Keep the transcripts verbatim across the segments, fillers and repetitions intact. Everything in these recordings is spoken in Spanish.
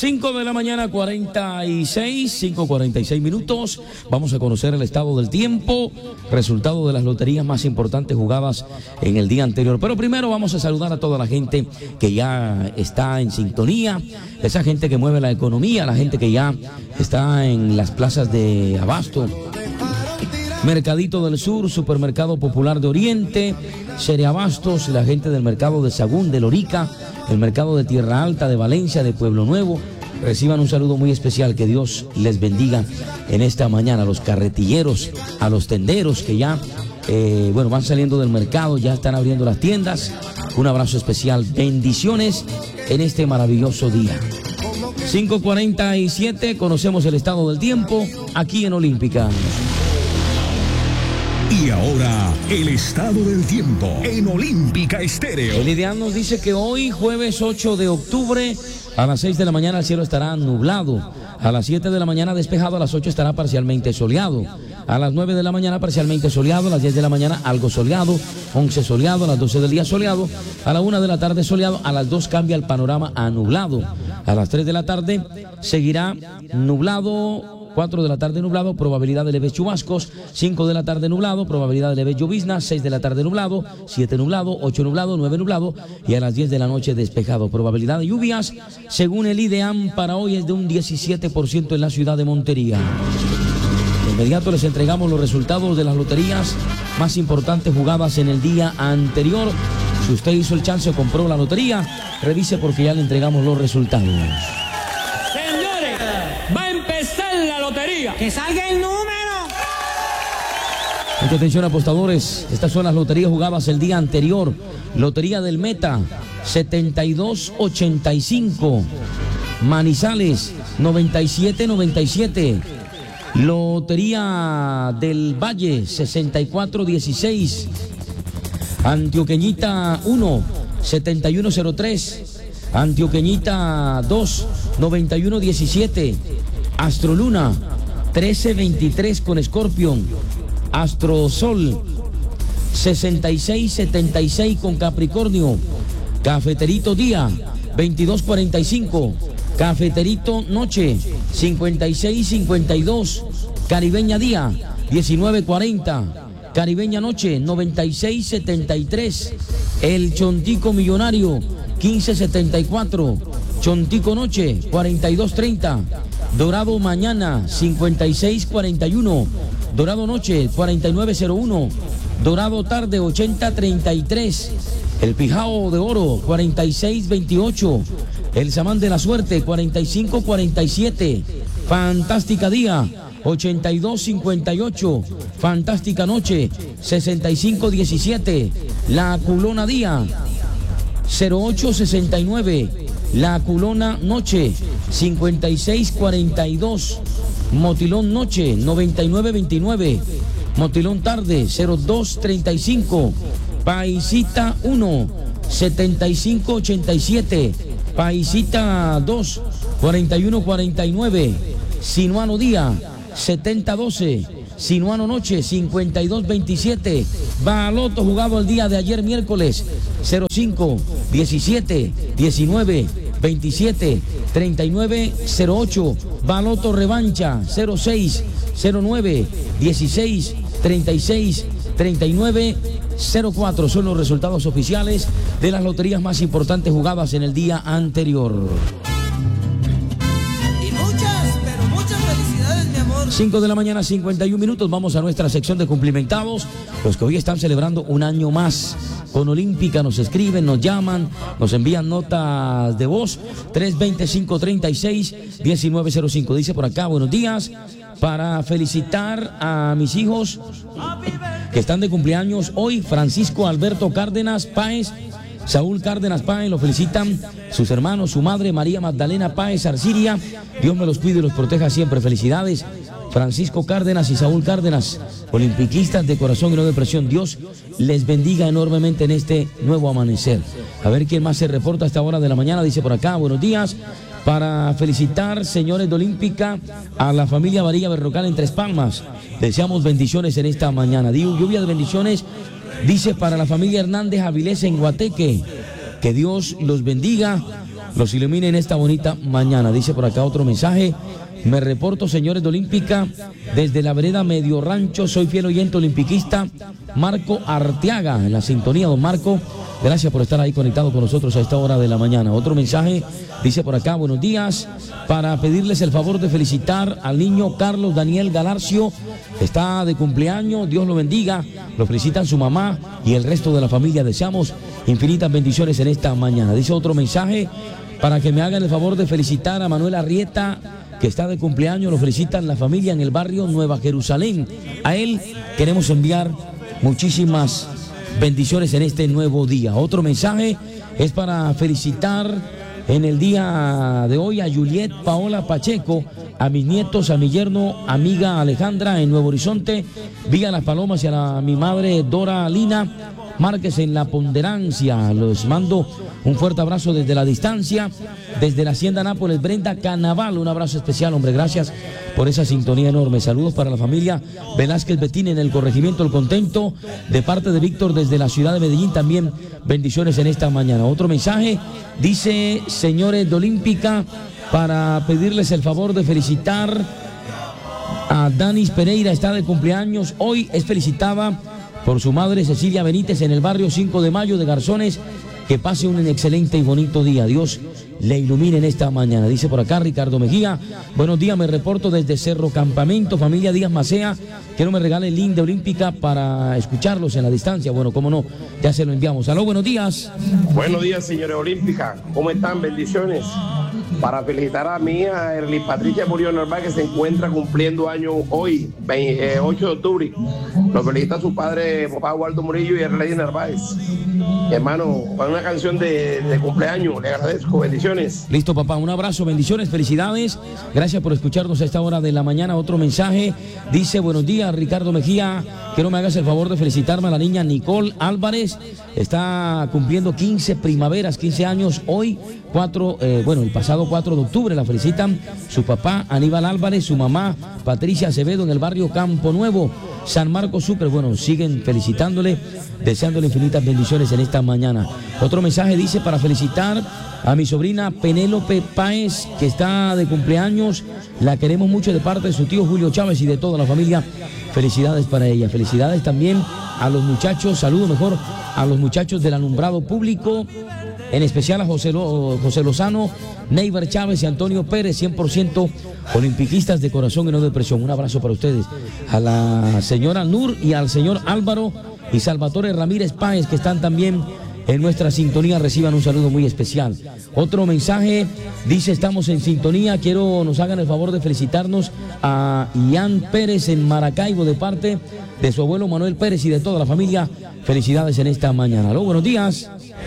cinco de la mañana, cuarenta y seis, cinco cuarenta y seis minutos. Vamos a conocer el estado del tiempo, resultado de las loterías más importantes jugadas en el día anterior. Pero primero vamos a saludar a toda la gente que ya está en sintonía, esa gente que mueve la economía, la gente que ya está en las plazas de abasto. Mercadito del Sur, Supermercado Popular de Oriente, Cereabastos, la gente del mercado de Sagún, de Lorica, el mercado de Tierra Alta, de Valencia, de Pueblo Nuevo. Reciban un saludo muy especial, que Dios les bendiga en esta mañana. A los carretilleros, a los tenderos que ya, eh, bueno, van saliendo del mercado, ya están abriendo las tiendas. Un abrazo especial, bendiciones en este maravilloso día. cinco cuarenta y siete, conocemos el estado del tiempo aquí en Olímpica. Y ahora, el estado del tiempo en Olímpica Estéreo. El ideal nos dice que hoy, jueves ocho de octubre, a las seis de la mañana el cielo estará nublado. A las siete de la mañana despejado, a las ocho estará parcialmente soleado. A las nueve de la mañana parcialmente soleado, a las diez de la mañana algo soleado, once soleado, a las doce del día soleado, a la una de la tarde soleado, a las dos cambia el panorama a nublado. A las tres de la tarde seguirá nublado. cuatro de la tarde nublado, probabilidad de leves chubascos. Cinco de la tarde nublado, probabilidad de leves lloviznas. Seis de la tarde nublado, siete nublado, ocho nublado, nueve nublado y a las diez de la noche despejado. Probabilidad de lluvias, según el IDEAM, para hoy es de un diecisiete por ciento en la ciudad de Montería. De inmediato les entregamos los resultados de las loterías más importantes jugadas en el día anterior. Si usted hizo el chance o compró la lotería, revise porque ya le entregamos los resultados. ¡Que salga el número! Mucha atención, apostadores. Estas son las loterías jugadas el día anterior. Lotería del Meta, setenta y dos ochenta y cinco. Manizales, noventa y siete noventa y siete. Lotería del Valle, sesenta y cuatro dieciséis. Antioqueñita uno, setenta y uno cero tres. Antioqueñita dos, noventa y uno diecisiete. Astroluna, trece veintitrés con Scorpion. Astrosol, sesenta y seis setenta y seis con Capricornio. Cafeterito Día, veintidós cuarenta y cinco. Cafeterito Noche, cincuenta y seis cincuenta y dos. Caribeña Día, diecinueve cuarenta. Caribeña Noche, noventa y seis setenta y tres. El Chontico Millonario, quince setenta y cuatro. Chontico Noche, cuarenta y dos treinta. Dorado Mañana, cincuenta y seis cuarenta y uno. Dorado Noche, cuarenta y nueve cero uno. Dorado Tarde, ochenta treinta y tres. El Pijao de Oro, cuarenta y seis veintiocho. El Samán de la Suerte, cuarenta y cinco cuarenta y siete. Fantástica Día, ochenta y dos cincuenta y ocho. Fantástica Noche, sesenta y cinco diecisiete. La Culona Día, cero ocho sesenta y nueve. La Culona Noche, cincuenta y seis cuarenta y dos. Motilón Noche, noventa y nueve veintinueve. Motilón Tarde, cero dos treinta y cinco. Paisita uno, setenta y cinco ochenta y siete. Paisita dos, cuarenta y uno cuarenta y nueve. Sinuano Día, setenta doce. Sinuano Noche, cincuenta y dos veintisiete. Baloto jugado el día de ayer miércoles, cero cinco, diecisiete, diecinueve, veintisiete, treinta y nueve cero ocho. Baloto Revancha, cero seis, cero nueve, dieciséis, treinta y seis, treinta y nueve cero cuatro. Son los resultados oficiales de las loterías más importantes jugadas en el día anterior. cinco de la mañana, cincuenta y un minutos. Vamos a nuestra sección de cumplimentados. Los que hoy están celebrando un año más con Olímpica nos escriben, nos llaman, nos envían notas de voz. tres veinte, cinco treinta y seis, diecinueve cero cinco. Dice por acá, buenos días. Para felicitar a mis hijos que están de cumpleaños hoy, Francisco Alberto Cárdenas Páez, Saúl Cárdenas Páez, lo felicitan sus hermanos, su madre María Magdalena Páez Arciria. Dios me los cuide y los proteja siempre. Felicidades, Francisco Cárdenas y Saúl Cárdenas, olimpiquistas de corazón y no de presión. Dios les bendiga enormemente en este nuevo amanecer. A ver quién más se reporta a esta hora de la mañana. Dice por acá, buenos días. Para felicitar, señores de Olímpica, a la familia Varilla Berrocal en Tres Palmas. Deseamos bendiciones en esta mañana. Digo, lluvia de bendiciones. Dice para la familia Hernández Avilés en Guateque. Que Dios los bendiga los ilumine en esta bonita mañana. Dice por acá otro mensaje. Me reporto, señores de Olímpica, desde la vereda Medio Rancho. Soy fiel oyente olimpiquista, Marco Arteaga, en la sintonía. Don Marco, gracias por estar ahí conectado con nosotros a esta hora de la mañana. Otro mensaje, dice por acá, buenos días, para pedirles el favor de felicitar al niño Carlos Daniel Galarcio, está de cumpleaños, Dios lo bendiga, lo felicitan su mamá y el resto de la familia. Deseamos infinitas bendiciones en esta mañana. Dice otro mensaje, para que me hagan el favor de felicitar a Manuel Arrieta, que está de cumpleaños, lo felicitan la familia en el barrio Nueva Jerusalén. A él queremos enviar muchísimas bendiciones en este nuevo día. Otro mensaje es para felicitar en el día de hoy a Juliet Paola Pacheco, a mis nietos, a mi yerno, amiga Alejandra en Nuevo Horizonte, Villa Las Palomas, y a la, mi madre Dora Lina Márquez en La Ponderancia. Los mando un fuerte abrazo desde la distancia, desde la Hacienda Nápoles. Brenda Canaval, un abrazo especial, hombre, gracias por esa sintonía enorme. Saludos para la familia Velázquez Betín en el corregimiento El Contento, de parte de Víctor desde la ciudad de Medellín. También bendiciones en esta mañana. Otro mensaje dice, señores de Olímpica, para pedirles el favor de felicitar a Danis Pereira, está de cumpleaños hoy, es felicitada por su madre Cecilia Benítez en el barrio cinco de mayo de Garzones. Que pase un excelente y bonito día. Dios le ilumine en esta mañana. Dice por acá Ricardo Mejía, buenos días, me reporto desde Cerro Campamento, familia Díaz Macea. Quiero me regale el link de Olímpica para escucharlos en la distancia. Bueno, cómo no, ya se lo enviamos. Aló, buenos días. Buenos días, señores Olímpica. ¿Cómo están? Bendiciones. Para felicitar a mi hija Erly Patricia Murillo Narváez, que se encuentra cumpliendo año hoy, ocho de octubre. Lo felicita su padre, papá Waldo Murillo, y Erly Narváez. Hermano, para una canción de, de cumpleaños, le agradezco, bendiciones. Listo, papá, un abrazo, bendiciones, felicidades. Gracias por escucharnos a esta hora de la mañana. Otro mensaje dice, buenos días, Ricardo Mejía, quiero me hagas el favor de felicitarme a la niña Nicole Álvarez. Está cumpliendo quince primaveras, quince años hoy, cuatro, eh, bueno, el pasado cuatro de octubre. La felicitan su papá Aníbal Álvarez, su mamá Patricia Acevedo en el barrio Campo Nuevo, San Marcos Sucre. Bueno, siguen felicitándole, deseándole infinitas bendiciones en esta mañana. Otro mensaje dice, para felicitar a mi sobrina Penélope Páez, que está de cumpleaños, la queremos mucho de parte de su tío Julio Chávez y de toda la familia. Felicidades para ella. Felicidades también a los muchachos, saludo mejor a los muchachos del alumbrado público, en especial a José, Lo, José Lozano, Neiber Chávez y Antonio Pérez, cien por ciento olimpiquistas de corazón y no de presión. Un abrazo para ustedes. A la señora Nur y al señor Álvaro y Salvatore Ramírez Páez, que están también en nuestra sintonía, reciban un saludo muy especial. Otro mensaje dice, estamos en sintonía, quiero nos hagan el favor de felicitarnos a Ian Pérez en Maracaibo, de parte de su abuelo Manuel Pérez y de toda la familia. Felicidades en esta mañana. Aló, buenos días.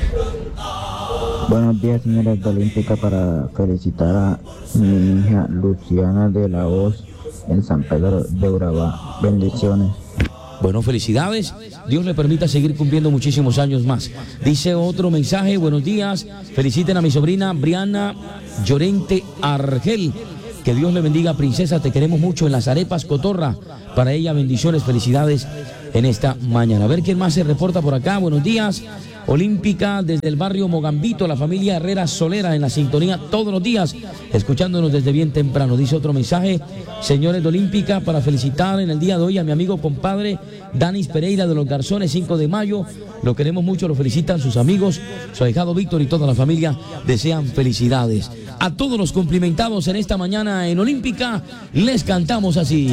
Buenos días, señores de Olímpica, para felicitar a mi hija Luciana de la Hoz en San Pedro de Urabá. Bendiciones. Bueno, felicidades. Dios le permita seguir cumpliendo muchísimos años más. Dice otro mensaje, buenos días. Feliciten a mi sobrina Briana Llorente Argel. Que Dios le bendiga, princesa. Te queremos mucho en las arepas Cotorra. Para ella, bendiciones, felicidades en esta mañana. A ver quién más se reporta por acá. Buenos días. Olímpica desde el barrio Mogambito, la familia Herrera Solera en la sintonía todos los días, escuchándonos desde bien temprano. Dice otro mensaje, señores de Olímpica, para felicitar en el día de hoy a mi amigo compadre Danis Pereira de los Garzones, cinco de mayo. Lo queremos mucho, lo felicitan sus amigos, su ahijado Víctor y toda la familia desean felicidades. A todos los cumplimentados en esta mañana en Olímpica, les cantamos así.